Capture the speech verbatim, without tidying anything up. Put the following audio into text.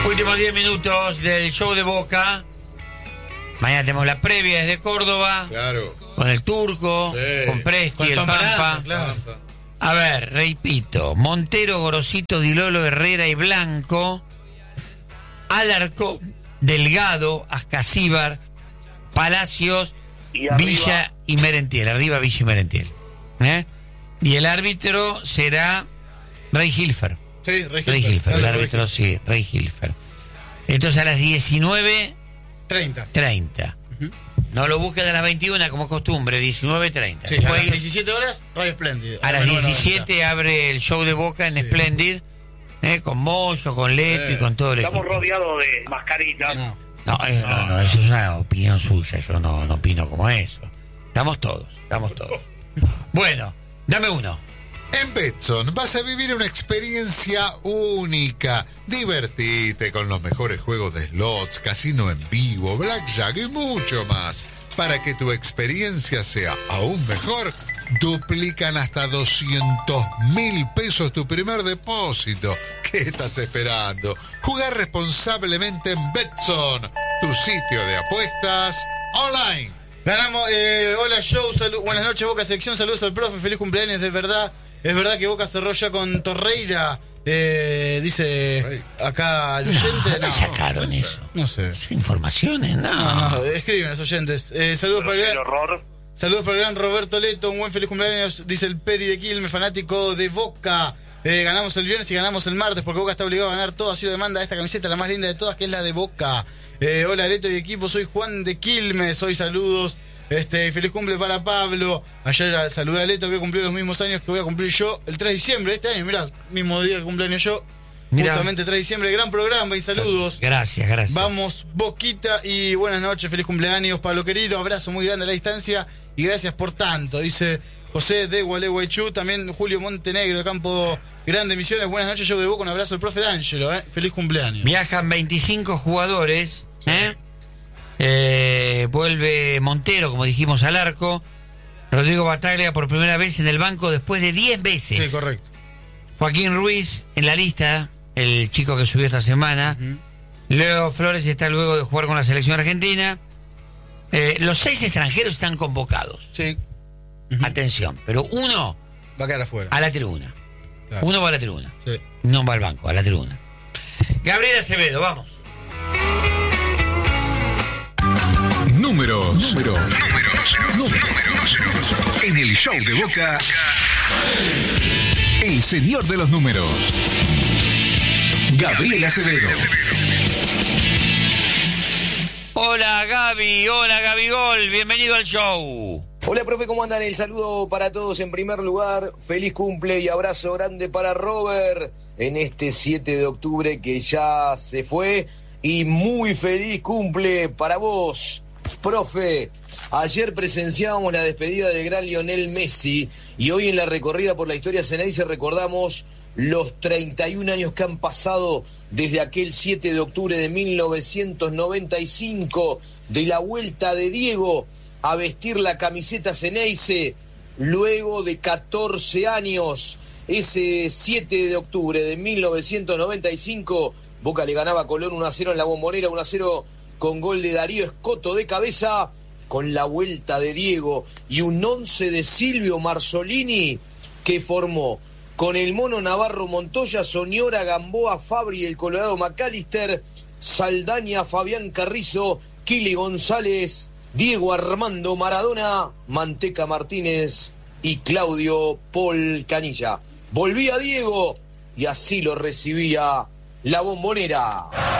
Últimos diez minutos del show de Boca. Mañana tenemos la previa desde Córdoba. Claro. Con el Turco, Sí. con Presti, Con el el Pamparán, Pampa. claro. A ver, repito. Montero, Gorosito, Dilolo, Herrera y Blanco. Alarcón, Delgado, Ascasíbar, Palacios, Y arriba. Villa y Merentiel. Arriba Villa y Merentiel. ¿Eh? Y el árbitro será Rey Hilfer. Sí, Rey Rey Hilfer. Hilfer, el Dale, árbitro, Rey sí, Rey Hilfer. Entonces a las diecinueve treinta. treinta. No lo busquen a las veintiuna como costumbre, diecinueve treinta. Sí, a Después, las diecisiete horas, Radio Splendid. a las diecisiete abre el show de Boca en Sí. Splendid, eh, con Moyo, con Leto Eh, y con todo el Estamos equipo. rodeados de mascaritas. No. No, eh, no, no, eso es una opinión suya, yo no, no opino como eso. Estamos todos, estamos todos. Bueno, dame uno. En Betson vas a vivir una experiencia única. Divertite con los mejores juegos de slots, casino en vivo, blackjack y mucho más. Para que tu experiencia sea aún mejor, duplican hasta doscientos mil pesos tu primer depósito. ¿Qué estás esperando? Jugar responsablemente en Betson, tu sitio de apuestas online. Ganamos, eh, hola Show, salu- buenas noches Boca Selección, saludos al profe, feliz cumpleaños, de verdad. Es verdad que Boca cerró ya con Torreira, eh, dice acá el oyente. ¿Dónde No, sacaron eso? no sé. ¿Esas informaciones? No. No, no, escriben los oyentes. Eh, saludos para el El gran, horror. saludos para el gran Roberto Leto, un buen feliz cumpleaños, dice el Peri de Quilmes, fanático de Boca. Eh, ganamos el viernes y ganamos el martes porque Boca está obligado a ganar todo, así lo demanda esta camiseta, la más linda de todas, que es la de Boca. Eh, hola Leto y equipo, soy Juan de Quilmes, hoy saludos. Este, feliz cumple para Pablo. Ayer saludé a Leto que cumplió los mismos años que voy a cumplir yo el tres de diciembre de este año. Mirá, mismo día que cumpleaños yo. Mirá. Justamente tres de diciembre, gran programa y saludos. Gracias, gracias. Vamos, Boquita, y buenas noches, feliz cumpleaños, Pablo querido, abrazo muy grande a la distancia y gracias por tanto, dice José de Gualeguaychú, también Julio Montenegro de Campo Grande Misiones, buenas noches, yo de Boca, un abrazo al profe D'Angelo, eh. Feliz cumpleaños. Viajan veinticinco jugadores, ¿eh? Eh, vuelve Montero, como dijimos, al arco. Rodrigo Bataglia por primera vez en el banco después de diez veces. Sí, correcto. Joaquín Ruiz en la lista, el chico que subió esta semana. Uh-huh. Leo Flores está luego de jugar con la selección argentina. Eh, los seis extranjeros están convocados. Sí. Uh-huh. Atención, pero uno Va a quedar afuera. a la tribuna. Claro. Uno va a la tribuna. Sí. No va al banco, a la tribuna. Gabriel Acevedo, vamos. Números, números, números, números. En el show de Boca, el señor de los números, Gabriel Acevedo. Hola Gaby, hola Gabigol, bienvenido al show. Hola, profe, ¿cómo andan? El saludo para todos en primer lugar. Feliz cumple y abrazo grande para Robert en este siete de octubre que ya se fue. Y muy feliz cumple para vos, profe. Ayer presenciábamos la despedida del gran Lionel Messi y hoy en la recorrida por la historia Ceneice recordamos los treinta y un años que han pasado desde aquel siete de octubre de mil novecientos noventa y cinco, de la vuelta de Diego a vestir la camiseta Ceneice luego de catorce años. Ese siete de octubre de mil novecientos noventa y cinco, Boca le ganaba a Colón uno a cero en la Bombonera, uno a cero con gol de Darío Escoto de cabeza, con la vuelta de Diego y un once de Silvio Marzolini que formó con el Mono Navarro Montoya, Soñora, Gamboa, Fabri, el Colorado McAllister, Saldaña, Fabián Carrizo, Kili González, Diego Armando Maradona, Manteca Martínez y Claudio Paul Canilla. Volvía Diego y así lo recibía la Bombonera.